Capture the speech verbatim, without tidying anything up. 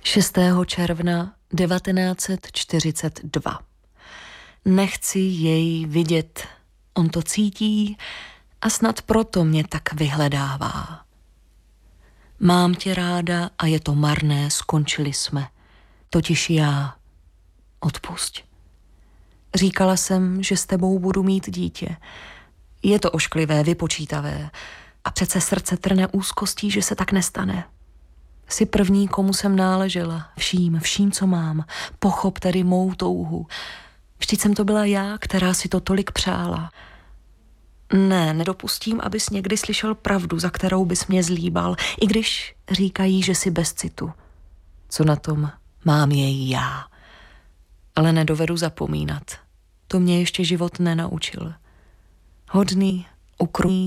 šestého června devatenáct set čtyřicet dva. Nechci jej vidět, on to cítí a snad proto mě tak vyhledává. Mám tě ráda a je to marné, skončili jsme. Totiž já. Odpusť. Říkala jsem, že s tebou budu mít dítě. Je to ošklivé, vypočítavé a přece srdce trne úzkostí, že se tak nestane. Jsi první, komu jsem náležela, vším, vším, co mám. Pochop tedy mou touhu. Vždyť jsem to byla já, která si to tolik přála. Ne, nedopustím, abys někdy slyšel pravdu, za kterou bys mě zlíbal, i když říkají, že jsi bez citu. Co na tom, mám jej já. Ale nedovedu zapomínat. To mě ještě život nenaučil. Hodný, ukrutný,